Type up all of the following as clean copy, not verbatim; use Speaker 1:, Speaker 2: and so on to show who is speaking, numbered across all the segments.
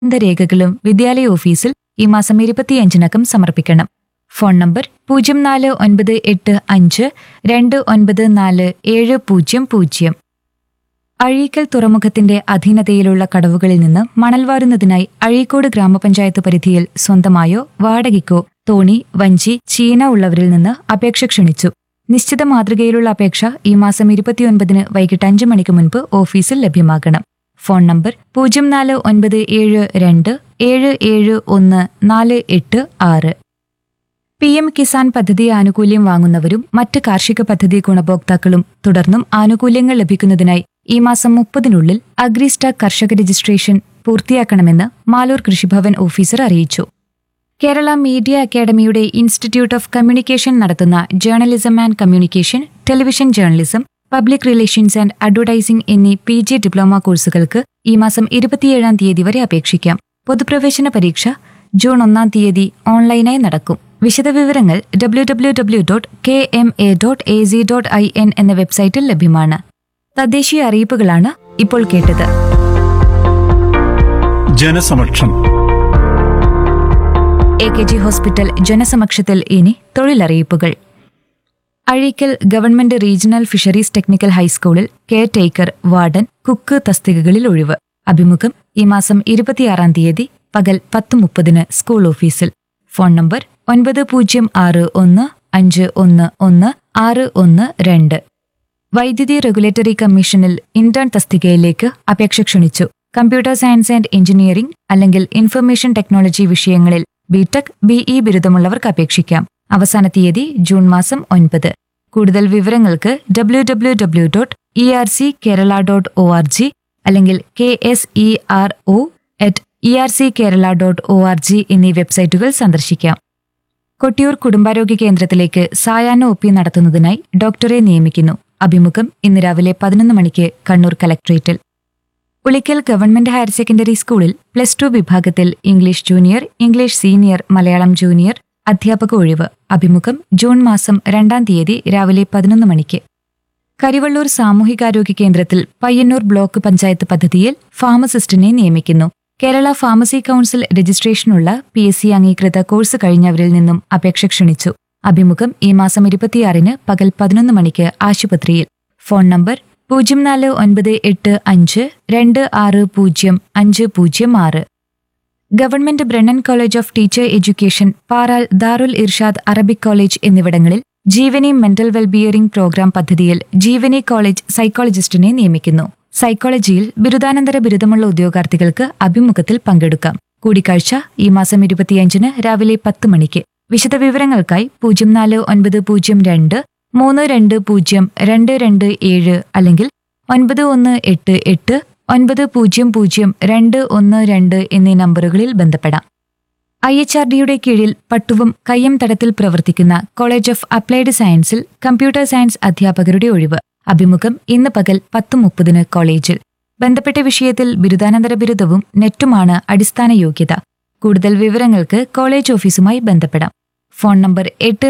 Speaker 1: രേഖകളും വിദ്യാലയ ഓഫീസിൽ ഈ മാസം 25-നകം സമർപ്പിക്കണം. Phone number 0485294700. അഴീക്കൽ തുറമുഖത്തിന്റെ അധീനതയിലുള്ള കടവുകളിൽ നിന്ന് മണൽ വാരുന്നതിനായി അഴീക്കോട് ഗ്രാമപഞ്ചായത്ത് പരിധിയിൽ സ്വന്തമായോ വാടകയ്ക്കോ തോണി, വഞ്ചി, ചീന ഉള്ളവരിൽ നിന്ന് അപേക്ഷ ക്ഷണിച്ചു. നിശ്ചിത മാതൃകയിലുള്ള അപേക്ഷ ഈ മാസം 29-ന് വൈകിട്ട് 5 മണിക്ക് മുൻപ് ഓഫീസിൽ ലഭ്യമാകണം. Phone number 049772771486. PM കിസാൻ പദ്ധതി ആനുകൂല്യം വാങ്ങുന്നവരും മറ്റ് കാർഷിക പദ്ധതി ഗുണഭോക്താക്കളും തുടർന്നും ആനുകൂല്യങ്ങൾ ലഭിക്കുന്നതിനായി ഈ മാസം 30-നുള്ളിൽ അഗ്രിസ്റ്റാക് കർഷക രജിസ്ട്രേഷൻ പൂർത്തിയാക്കണമെന്ന് മാലൂർ കൃഷിഭവൻ ഓഫീസർ അറിയിച്ചു. കേരള മീഡിയ അക്കാദമിയുടെ ഇൻസ്റ്റിറ്റ്യൂട്ട് ഓഫ് കമ്മ്യൂണിക്കേഷൻ നടത്തുന്ന journalism and communication, television journalism, public relations and advertising എന്നീ PG ഡിപ്ലോമ കോഴ്സുകൾക്ക് ഈ മാസം 27-ാം തീയതി വരെ അപേക്ഷിക്കാം. പൊതുപ്രവേശന പരീക്ഷ ജൂൺ 1-ാം തീയതി ഓൺലൈനായി നടക്കും. വിശദവിവരങ്ങൾ www.kma.az.in എന്ന വെബ്സൈറ്റിൽ ലഭ്യമാണ്. തദ്ദേശീയ അറിയിപ്പുകളാണ് ഇപ്പോൾ കേട്ടത്.
Speaker 2: ജനസമക്ഷം.
Speaker 1: AKG ഹോസ്പിറ്റൽ ജനസമക്ഷത്തിൽ ഇനി തൊഴിലറിയിപ്പുകൾ. Azhikkal government regional fisheries technical ഹൈസ്കൂളിൽ കെയർ ടേക്കർ, വാർഡൻ, കുക്ക് തസ്തികകളിൽ ഒഴിവ്. അഭിമുഖം ഈ മാസം 26-ാം തീയതി പകൽ 10:30-ന് സ്കൂൾ ഓഫീസിൽ. Phone number 9061511612. വൈദ്യുതി റെഗുലേറ്ററി കമ്മീഷനിൽ ഇന്റേൺ തസ്തികയിലേക്ക് അപേക്ഷ ക്ഷണിച്ചു. കമ്പ്യൂട്ടർ സയൻസ് ആൻഡ് എഞ്ചിനീയറിംഗ് അല്ലെങ്കിൽ ഇൻഫർമേഷൻ ടെക്നോളജി വിഷയങ്ങളിൽ BTech, BE ബിരുദമുള്ളവർക്ക് അപേക്ഷിക്കാം. അവസാന തീയതി ജൂൺ മാസം 9. കൂടുതൽ വിവരങ്ങൾക്ക് www.erckerala.org അല്ലെങ്കിൽ ksero@erckerala.org എന്നീ വെബ്സൈറ്റുകൾ സന്ദർശിക്കാം. കൊട്ടിയൂർ കുടുംബാരോഗ്യ കേന്ദ്രത്തിലേക്ക് സായാഹ്ന OP നടത്തുന്നതിനായി ഡോക്ടറെ നിയമിക്കുന്നു. അഭിമുഖം ഇന്ന് രാവിലെ 11 മണിക്ക് കണ്ണൂർ കലക്ട്രേറ്റിൽ. ഉളിക്കൽ ഗവൺമെന്റ് ഹയർ സെക്കൻഡറി സ്കൂളിൽ +2 വിഭാഗത്തിൽ English junior, English senior, Malayalam junior അധ്യാപക ഒഴിവ്. അഭിമുഖം ജൂൺ മാസം 2-ാം തീയതി രാവിലെ 11 മണിക്ക്. കരിവള്ളൂർ സാമൂഹികാരോഗ്യ കേന്ദ്രത്തിൽ പയ്യന്നൂർ ബ്ലോക്ക് പഞ്ചായത്ത് പദ്ധതിയിൽ ഫാർമസിസ്റ്റിനെ നിയമിക്കുന്നു. കേരള ഫാർമസി കൌൺസിൽ രജിസ്ട്രേഷനുള്ള PSC അംഗീകൃത കോഴ്സ് കഴിഞ്ഞവരിൽ നിന്നും അപേക്ഷ ക്ഷണിച്ചു. അഭിമുഖം ഈ മാസം 26-ന് പകൽ 11 മണിക്ക് ആശുപത്രിയിൽ. Phone number 049852600506. Government Brennen college of teacher education, Paral, Darul Irshad Arabic college എന്നിവിടങ്ങളിൽ ജീവനി മെന്റൽ വെൽബിയറിംഗ് പ്രോഗ്രാം പദ്ധതിയിൽ ജീവനി കോളേജ് സൈക്കോളജിസ്റ്റിനെ നിയമിക്കുന്നു. സൈക്കോളജിയിൽ ബിരുദാനന്തര ബിരുദമുള്ള ഉദ്യോഗാർത്ഥികൾക്ക് അഭിമുഖത്തിൽ പങ്കെടുക്കാം. കൂടിക്കാഴ്ച ഈ മാസം 25-ന് രാവിലെ 10 മണിക്ക്. വിശദവിവരങ്ങൾക്കായി 0492320227 അല്ലെങ്കിൽ 9188900212 എന്നീ നമ്പറുകളിൽ ബന്ധപ്പെടാം. IHRDയുടെ കീഴിൽ പട്ടുവം കയ്യം തടത്തിൽ പ്രവർത്തിക്കുന്ന കോളേജ് ഓഫ് അപ്ലൈഡ് സയൻസിൽ കമ്പ്യൂട്ടർ സയൻസ് അധ്യാപകരുടെ ഒഴിവ്. അഭിമുഖം ഇന്ന് പകൽ 10:30-ന് കോളേജിൽ. ബന്ധപ്പെട്ട വിഷയത്തിൽ ബിരുദാനന്തര ബിരുദവും നെറ്റുമാണ് അടിസ്ഥാന യോഗ്യത. കൂടുതൽ വിവരങ്ങൾക്ക് കോളേജ് ഓഫീസുമായി ബന്ധപ്പെടാം. Phone number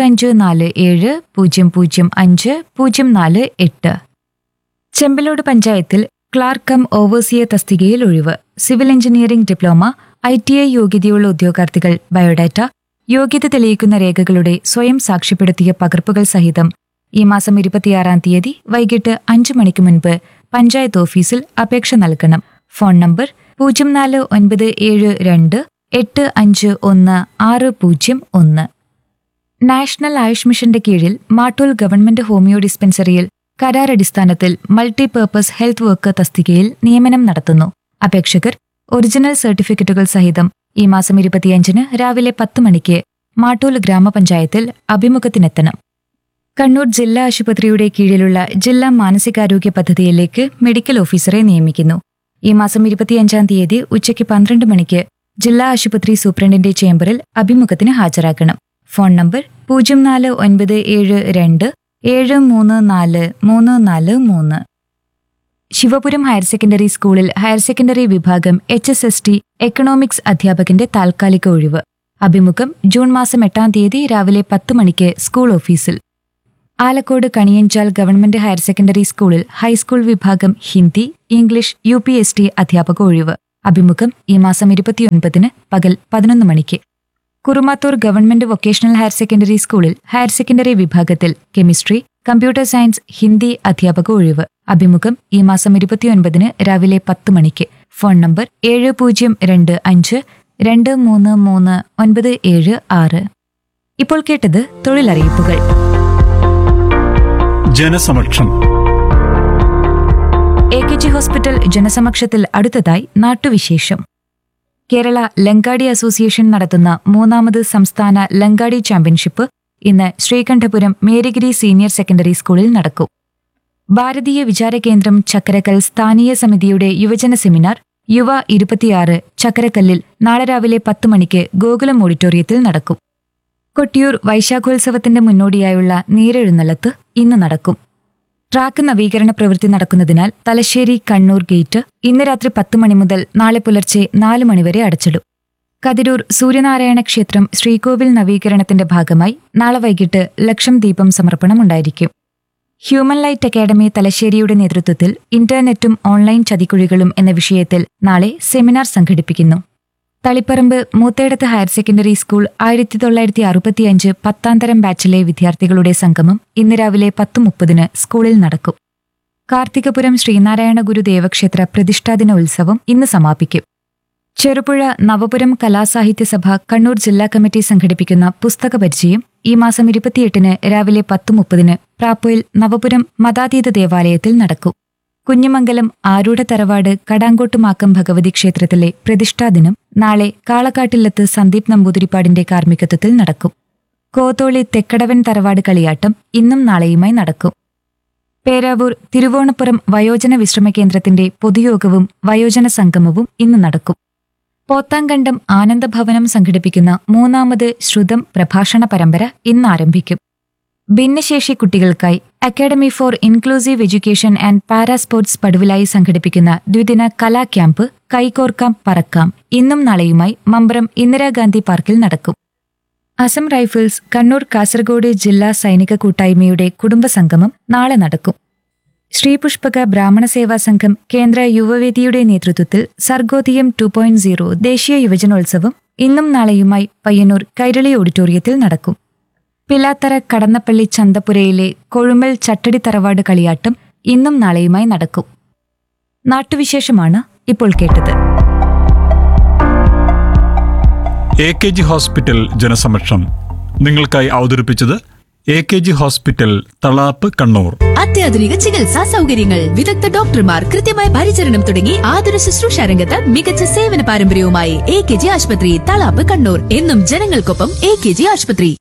Speaker 1: 8547005048. ചെമ്പലോട് പഞ്ചായത്തിൽ ക്ലാർക്ക് കം ഓവർസിയർ തസ്തികയിൽ ഒഴിവ്. സിവിൽ എഞ്ചിനീയറിംഗ് ഡിപ്ലോമ, ITI യോഗ്യതയുള്ള ഉദ്യോഗാർത്ഥികൾ ബയോഡാറ്റ, യോഗ്യത തെളിയിക്കുന്ന രേഖകളുടെ സ്വയം സാക്ഷ്യപ്പെടുത്തിയ പകർപ്പുകൾ സഹിതം ഈ മാസം 26-ാം തീയതി വൈകിട്ട് 5 മണിക്ക് മുൻപ് പഞ്ചായത്ത് ഓഫീസിൽ അപേക്ഷ നൽകണം. Phone number 049728511601. നാഷണൽ ആയുഷ് മിഷന്റെ കീഴിൽ Mattool government homeo ഡിസ്പെൻസറിയിൽ കരാറടിസ്ഥാനത്തിൽ multipurpose health worker തസ്തികയിൽ നിയമനം നടത്തുന്നു. അപേക്ഷകർ ഒറിജിനൽ സർട്ടിഫിക്കറ്റുകൾ സഹിതം ഈ മാസം 25-ന് രാവിലെ 10 മണിക്ക് മാട്ടൂൽ ഗ്രാമപഞ്ചായത്തിൽ അഭിമുഖത്തിനെത്തണം. കണ്ണൂർ ജില്ലാ ആശുപത്രിയുടെ കീഴിലുള്ള ജില്ലാ മാനസികാരോഗ്യ പദ്ധതിയിലേക്ക് മെഡിക്കൽ ഓഫീസറെ നിയമിക്കുന്നു. ഈ മാസം 25-ാം തീയതി ഉച്ചയ്ക്ക് 12 മണിക്ക് ജില്ലാ ആശുപത്രി സൂപ്രണ്ടിന്റെ ചേംബറിൽ അഭിമുഖത്തിന് ഹാജരാക്കണം. Phone number 0492734343. Sivapuram higher secondary സ്കൂളിൽ ഹയർ സെക്കൻഡറി വിഭാഗം HSST എക്കണോമിക്സ് അധ്യാപകന്റെ താൽക്കാലിക ഒഴിവ്. അഭിമുഖം ജൂൺ മാസം 8-ാം തീയതി രാവിലെ 10 മണിക്ക് സ്കൂൾ ഓഫീസിൽ. ആലക്കോട് കണിയഞ്ചാൽ ഗവൺമെന്റ് ഹയർ സെക്കൻഡറി സ്കൂളിൽ ഹൈസ്കൂൾ വിഭാഗം ഹിന്ദി, ഇംഗ്ലീഷ്, UPST അധ്യാപക ഒഴിവ്. അഭിമുഖം ഈ മാസം 29 പകൽ 11 മണിക്ക്. Kurumathur government vocational higher secondary സ്കൂളിൽ ഹയർ സെക്കൻഡറി വിഭാഗത്തിൽ കെമിസ്ട്രി, കമ്പ്യൂട്ടർ സയൻസ്, ഹിന്ദി അധ്യാപക ഒഴിവ്. അഭിമുഖം ഈ മാസം 29 രാവിലെ 10 മണിക്ക്. Phone number 7025233976. ഇപ്പോൾ കേട്ടത് തൊഴിലറിയിപ്പുകൾ.
Speaker 2: ജനസമക്ഷം.
Speaker 1: AKG ഹോസ്പിറ്റൽ ജനസമക്ഷത്തിൽ അടുത്തതായി നാട്ടുവിശേഷം. കേരള ലങ്കാടി അസോസിയേഷൻ നടത്തുന്ന 3ാമത് സംസ്ഥാന ലങ്കാടി ചാമ്പ്യൻഷിപ്പ് ഇന്ന് ശ്രീകണ്ഠപുരം മേരിഗിരി സീനിയർ സെക്കൻഡറി സ്കൂളിൽ നടക്കും. ഭാരതീയ വിചാരകേന്ദ്രം ചക്കരക്കൽ സ്ഥാനീയ സമിതിയുടെ യുവജന സെമിനാർ യുവ 26 ചക്കരക്കല്ലിൽ നാളെ രാവിലെ 10 മണിക്ക് ഗോകുലം ഓഡിറ്റോറിയത്തിൽ നടക്കും. കൊട്ടിയൂർ വൈശാഖോത്സവത്തിന്റെ മുന്നോടിയായുള്ള നീരെഴുന്നള്ളത്ത് ഇന്ന് നടക്കും. ട്രാക്ക് നവീകരണ പ്രവൃത്തി നടക്കുന്നതിനാൽ തലശ്ശേരി കണ്ണൂർ ഗേറ്റ് ഇന്ന് രാത്രി 10 മണി മുതൽ നാളെ പുലർച്ചെ 4 മണിവരെ അടച്ചിടും. കതിരൂർ സൂര്യനാരായണ ക്ഷേത്രം ശ്രീകോവിൽ നവീകരണത്തിന്റെ ഭാഗമായി നാളെ വൈകിട്ട് ലക്ഷം ദീപം സമർപ്പണമുണ്ടായിരിക്കും. ഹ്യൂമൻ ലൈറ്റ് അക്കാദമി തലശ്ശേരിയുടെ നേതൃത്വത്തിൽ ഇന്റർനെറ്റും ഓൺലൈൻ ചതിക്കുഴികളും എന്ന വിഷയത്തിൽ നാളെ സെമിനാർ സംഘടിപ്പിക്കുന്നു. Taliparamba Moothedath higher secondary school 1965 10ാം തരം ബാച്ചിലെ വിദ്യാർത്ഥികളുടെ സംഗമം ഇന്ന് രാവിലെ 10:30 സ്കൂളിൽ നടക്കും. കാർത്തികപുരം ശ്രീനാരായണ ഗുരു ദേവക്ഷേത്ര പ്രതിഷ്ഠാദിന ഉത്സവം ഇന്ന് സമാപിക്കും. ചെറുപുഴ നവപുരം കലാസാഹിത്യ സഭ കണ്ണൂർ ജില്ലാ കമ്മിറ്റി സംഘടിപ്പിക്കുന്ന പുസ്തക പരിചയം ഈ മാസം 28 രാവിലെ 10:30 പ്രാപ്പോയിൽ നവപുരം മതാതീത ദേവാലയത്തിൽ നടക്കും. കുഞ്ഞിമംഗലം ആരൂഢ തറവാട് കടാങ്കോട്ടുമാക്കം ഭഗവതി ക്ഷേത്രത്തിലെ പ്രതിഷ്ഠാദിനം നാളെ കാളക്കാട്ടില്ലത്ത് സന്ദീപ് നമ്പൂതിരിപ്പാടിന്റെ കാർമ്മികത്വത്തിൽ നടക്കും. കോത്തോളി തെക്കടവൻ തറവാട് കളിയാട്ടം ഇന്നും നാളെയുമായി നടക്കും. പേരാവൂർ തിരുവോണപ്പുറം വയോജന വിശ്രമ കേന്ദ്രത്തിന്റെ പൊതുയോഗവും വയോജന സംഗമവും ഇന്ന് നടക്കും. പോത്താങ്കണ്ടം ആനന്ദഭവനം സംഘടിപ്പിക്കുന്ന 3ാമത് ശ്രുതം പ്രഭാഷണ പരമ്പര ഇന്ന് ആരംഭിക്കും. ഭിന്നശേഷി കുട്ടികൾക്കായി academy for inclusive education and para sports Paduvilayi സംഘടിപ്പിക്കുന്ന ദ്വിദിന കലാ ക്യാമ്പ് കൈകോർക്കാം പറക്കാം ഇന്നും നാളെയുമായി മമ്പ്രം ഇന്ദിരാഗാന്ധി പാർക്കിൽ നടക്കും. അസം റൈഫിൾസ് കണ്ണൂർ കാസർഗോഡ് ജില്ലാ സൈനിക കൂട്ടായ്മയുടെ കുടുംബസംഗമം നാളെ നടക്കും. ശ്രീപുഷ്പക ബ്രാഹ്മണ സേവാ സംഘം കേന്ദ്ര യുവവേദിയുടെ നേതൃത്വത്തിൽ സർഗോദയം 2.0 ദേശീയ യുവജനോത്സവം ഇന്നും നാളെയുമായി പയ്യന്നൂർ കൈരളി ഓഡിറ്റോറിയത്തിൽ നടക്കും. പിലാത്തറ കടന്നപ്പള്ളി ചന്തപുരയിലെ കൊഴുമൽ ചട്ടടി തറവാട് കളിയാട്ടം ഇന്നും നാളെയുമായി നടക്കും. നാട്ടുവിശേഷമാണ് ഇപ്പോൾ കേട്ടത്.
Speaker 2: AKG ഹോസ്പിറ്റൽ ജനസമക്ഷം നിങ്ങൾക്കായി അവതരിപ്പിച്ചത് AKG ഹോസ്പിറ്റൽ തളാപ്പ് കണ്ണൂർ.
Speaker 3: അത്യാധുനിക ചികിത്സാ സൗകര്യങ്ങൾ, വിദഗ്ധ ഡോക്ടർമാർ, കൃത്യമായ പരിചരണം തുടങ്ങി ആതുര ശുശ്രൂഷ രംഗത്ത് മികച്ച സേവന പാരമ്പര്യവുമായി AKG ആശുപത്രി തളാപ്പ് കണ്ണൂർ. എന്നും ജനങ്ങൾക്കൊപ്പം AKG ആശുപത്രി.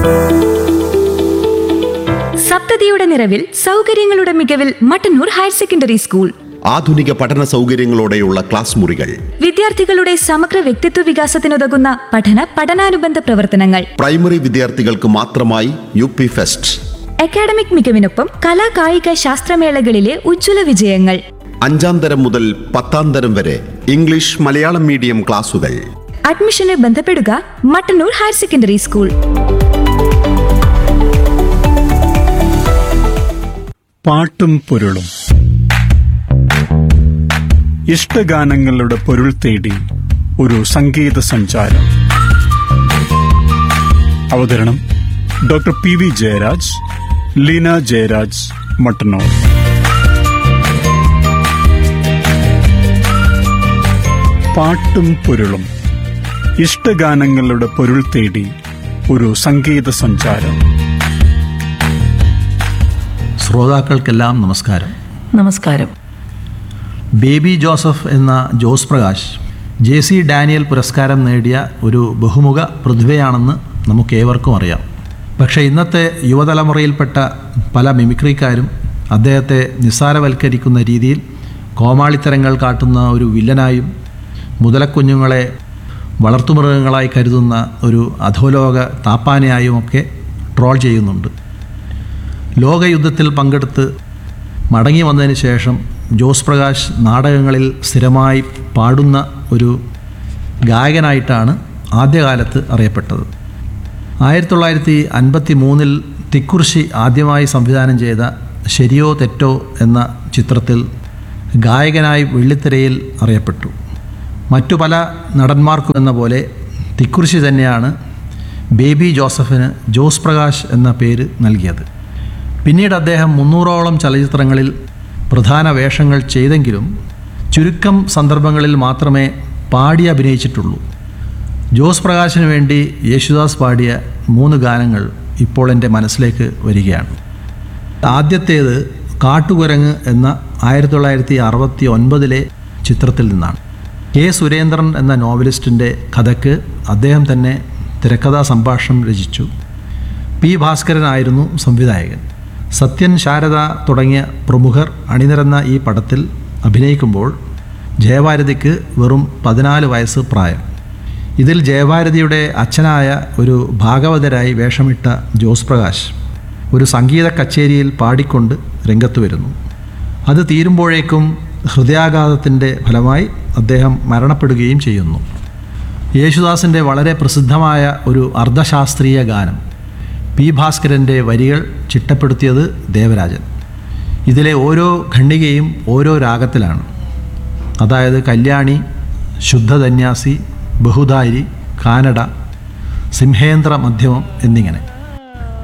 Speaker 1: സപ്തതിയുടെ നിറവിൽ സൗകര്യങ്ങളുടെ മികവിൽ മട്ടന്നൂർ ഹയർ സെക്കൻഡറി സ്കൂൾ.
Speaker 4: ആധുനിക പഠന സൗകര്യങ്ങളോടെയുള്ള ക്ലാസ് മുറികൾ,
Speaker 1: വിദ്യാർത്ഥികളുടെ സമഗ്ര വ്യക്തിത്വ വികാസത്തിനുതകുന്ന പഠനാനുബന്ധ പ്രവർത്തനങ്ങൾ,
Speaker 4: പ്രൈമറി വിദ്യാർത്ഥികൾക്ക് മാത്രമായി UP ഫെസ്റ്റ്,
Speaker 1: അക്കാഡമിക് മികവിനൊപ്പം കലാ കായിക ശാസ്ത്രമേളകളിലെ ഉജ്ജ്വല വിജയങ്ങൾ,
Speaker 4: 5ാം തരം മുതൽ 10ാം തരം വരെ ഇംഗ്ലീഷ് മലയാളം മീഡിയം ക്ലാസുകൾ.
Speaker 1: അഡ്മിഷന് ബന്ധപ്പെടുക മട്ടന്നൂർ ഹയർ സെക്കൻഡറി സ്കൂൾ.
Speaker 2: പാട്ടും പൊരുളും. ഇഷ്ടഗാനങ്ങളുടെ പൊരുൾ തേടി ഒരു സംഗീത സഞ്ചാരം. അവതരണം ഡോക്ടർ PV ജയരാജ്, ലീന ജയരാജ്, മട്ടന്നൂർ. പാട്ടും പൊരുളും. ഇഷ്ടഗാനങ്ങളുടെ പൊരുൾ തേടി ഒരു സംഗീത സഞ്ചാരം.
Speaker 5: ശ്രോതാക്കൾക്കെല്ലാം നമസ്കാരം.
Speaker 6: നമസ്കാരം.
Speaker 5: ബേബി ജോസഫ് എന്ന ജോസ് പ്രകാശ് JC ഡാനിയൽ പുരസ്കാരം നേടിയ ഒരു ബഹുമുഖ പ്രതിഭയാണെന്ന് നമുക്കേവർക്കും അറിയാം. പക്ഷേ ഇന്നത്തെ യുവതലമുറയിൽപ്പെട്ട പല മിമിക്രിക്കാരും അദ്ദേഹത്തെ നിസ്സാരവൽക്കരിക്കുന്ന രീതിയിൽ കോമാളിത്തരങ്ങൾ കാട്ടുന്ന ഒരു വില്ലനായും മുതലക്കുഞ്ഞുങ്ങളെ വളർത്തുമൃഗങ്ങളായി കരുതുന്ന ഒരു അധോലോക താപ്പാനയായുമൊക്കെ ട്രോൾ ചെയ്യുന്നുണ്ട്. ലോകയുദ്ധത്തിൽ പങ്കെടുത്ത് മടങ്ങി വന്നതിന് ശേഷം ജോസ് പ്രകാശ് നാടകങ്ങളിൽ സ്ഥിരമായി പാടുന്ന ഒരു ഗായകനായിട്ടാണ് ആദ്യകാലത്ത് അറിയപ്പെട്ടത്. 1953 തിക്കുറിശി ആദ്യമായി സംവിധാനം ചെയ്ത ശരിയോ തെറ്റോ എന്ന ചിത്രത്തിൽ ഗായകനായി വെള്ളിത്തിരയിൽ അറിയപ്പെട്ടു. മറ്റു പല നടന്മാർക്കും എന്ന പോലെ തിക്കുറിശി തന്നെയാണ് ബേബി ജോസഫിന് ജോസ് പ്രകാശ് എന്ന പേര് നൽകിയത്. പിന്നീട് അദ്ദേഹം 300ഓളം ചലച്ചിത്രങ്ങളിൽ പ്രധാന വേഷങ്ങൾ ചെയ്തെങ്കിലും ചുരുക്കം സന്ദർഭങ്ങളിൽ മാത്രമേ പാടി അഭിനയിച്ചിട്ടുള്ളൂ. ജോസ് പ്രകാശിന് വേണ്ടി യേശുദാസ് പാടിയ 3 ഗാനങ്ങൾ ഇപ്പോൾ എൻ്റെ മനസ്സിലേക്ക് വരികയാണ്. ആദ്യത്തേത് കാട്ടുകുരങ്ങ് എന്ന 1969 ചിത്രത്തിൽ നിന്നാണ്. കെ സുരേന്ദ്രൻ എന്ന നോവലിസ്റ്റിൻ്റെ കഥയ്ക്ക് അദ്ദേഹം തന്നെ തിരക്കഥാ സംഭാഷണം രചിച്ചു. പി ഭാസ്കരനായിരുന്നു സംവിധായകൻ. സത്യൻ, ശാരദ തുടങ്ങിയ പ്രമുഖർ അണിനിരന്ന ഈ പടത്തിൽ അഭിനയിക്കുമ്പോൾ ജയഭാരതിക്ക് വെറും 14 വയസ്സ് പ്രായം. ഇതിൽ ജയഭാരതിയുടെ അച്ഛനായ ഒരു ഭാഗവതരായി വേഷമിട്ട ജോസ് പ്രകാശ് ഒരു സംഗീത കച്ചേരിയിൽ പാടിക്കൊണ്ട് രംഗത്ത് വരുന്നു. അത് തീരുമ്പോഴേക്കും ഹൃദയാഘാതത്തിൻ്റെ ഫലമായി അദ്ദേഹം മരണപ്പെടുകയും ചെയ്യുന്നു. യേശുദാസിൻ്റെ വളരെ പ്രസിദ്ധമായ ഒരു അർദ്ധശാസ്ത്രീയ ഗാനം, പി ഭാസ്കരൻ്റെ വരികൾ ചിട്ടപ്പെടുത്തിയത് ദേവരാജൻ. ഇതിലെ ഓരോ ഖണ്ഡികയും ഓരോ രാഗത്തിലാണ്. അതായത് കല്യാണി, ശുദ്ധധന്യാസി, ബഹുധാരി, കാനഡ, സിംഹേന്ദ്ര മധ്യമം എന്നിങ്ങനെ.